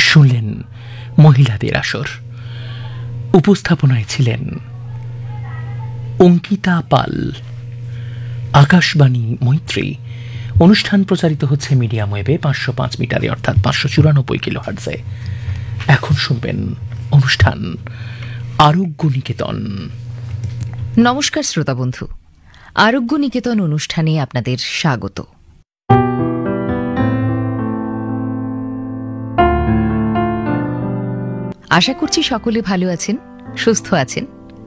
শুনলেন মহিলাদের আসর। উপস্থাপনায় ছিলেন অঙ্কিতা পাল। আকাশবাণী মৈত্রী। অনুষ্ঠান প্রচারিত হচ্ছে মিডিয়াম ওয়েভে 505 মিটারে, অর্থাৎ 594 কিলোহার্টজে। এখন শুনবেন অনুষ্ঠান আরোগ্য নিকেতন। নমস্কার শ্রোতা বন্ধু, আরোগ্য নিকেতন অনুষ্ঠানে আপনাদের স্বাগত। আশা করছি সকলে ভালো আছেন, সুস্থ আছেন।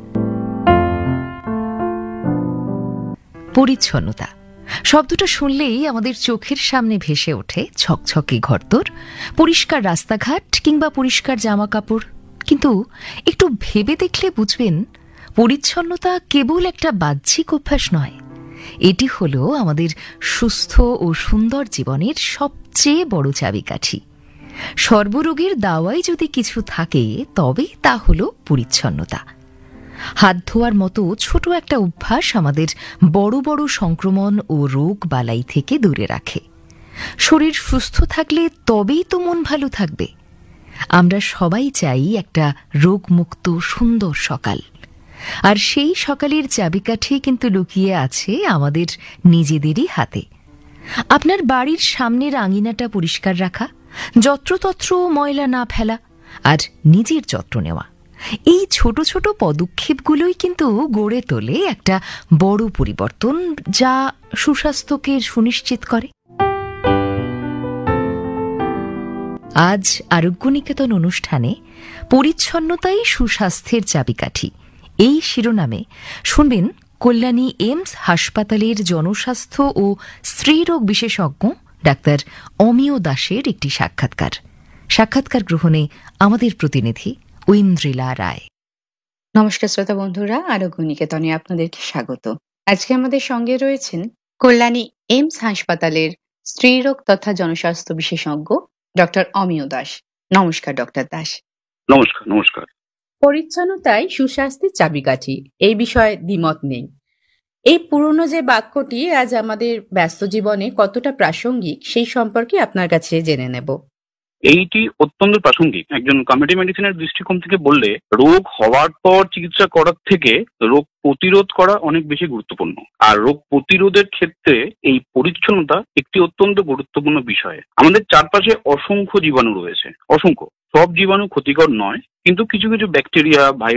পরিচ্ছন্নতা শব্দটা শুনলেই আমাদের চোখের সামনে ভেসে ওঠে ছকছকে ঘরদোর, পরিষ্কার রাস্তাঘাট কিংবা পরিষ্কার জামা কাপড়। কিন্তু একটু ভেবে দেখলে বুঝবেন, পরিচ্ছন্নতা কেবল একটা বাহ্যিক অভ্যাস নয়, এটি হলো আমাদের সুস্থ ও সুন্দর জীবনের সবচেয়ে বড় চাবিকাঠি। সর্বরোগের দাওয়াই যদি কিছু থাকে তবে তা হলো পরিচ্ছন্নতা। হাত ধোয়ার মতো ছোট একটা অভ্যাস আমাদের বড় বড় সংক্রমণ ও রোগ বালাই থেকে দূরে রাখে। শরীর সুস্থ থাকলে তবেই তো মন ভালো থাকবে। আমরা সবাই চাই একটা রোগমুক্ত সুন্দর সকাল, আর সেই সকালের চাবিকাঠি কিন্তু লুকিয়ে আছে আমাদের নিজেদেরই হাতে। আপনার বাড়ির সামনের আঙিনাটা পরিষ্কার রাখা, যত্রতত্র ময়লা না ফেলা, আর নিজের যত্ন নেওয়া, এই ছোট ছোট পদক্ষেপগুলোই কিন্তু গড়ে তোলে একটা বড় পরিবর্তন, যা সুস্বাস্থ্যকে সুনিশ্চিত করে। আজ আরোগ্য নিকেতন অনুষ্ঠানে পরিচ্ছন্নতাই সুস্বাস্থ্যের চাবিকাঠি, এই শিরোনামে শুনবেন কল্যাণী এইমস হাসপাতালের জনস্বাস্থ্য ও স্ত্রীরোগ বিশেষজ্ঞ ডাক্তার অমিয় দাসের একটি সাক্ষাৎকার গ্রহণে আমাদের প্রতিনিধি ঐন্দ্রিলা রায়। নমস্কার শ্রোতা বন্ধুরা, আরোগ্য নিকেতনে আপনাদেরকে স্বাগত। আজকে আমাদের সঙ্গে রয়েছেন কল্যাণী এইমস হাসপাতালের স্ত্রীরোগ তথা জনস্বাস্থ্য বিশেষজ্ঞ ডক্টর অমিয় দাস। নমস্কার ডক্টর দাস। নমস্কার। নমস্কার। পরিচ্ছন্নতাই সুস্বাস্থ্যের চাবিকাঠি, এই বিষয়ে দ্বিমত নেই। এই পুরনো যে বাক্যটি আজ আমাদের ব্যস্ত জীবনে কতটা প্রাসঙ্গিক সেই সম্পর্কে আপনার কাছে জেনে নেব। এইটি অত্যন্ত প্রাসঙ্গিক। একজন কমিউনিটি মেডিসিনের দৃষ্টিকোণ থেকে বললে, রোগ হওয়ার পর চিকিৎসা করার থেকে রোগ প্রতিরোধ করা অনেক বেশি গুরুত্বপূর্ণ। আর রোগ প্রতিরোধের ক্ষেত্রে এই পরিচ্ছন্নতা একটি অত্যন্ত গুরুত্বপূর্ণ বিষয়। আমাদের চারপাশে অসংখ্য জীবাণু রয়েছে, অসংখ্য। সব জীবাণু ক্ষতিকর নয়, কিন্তু কিছু কিছু ব্যাকটেরিয়া,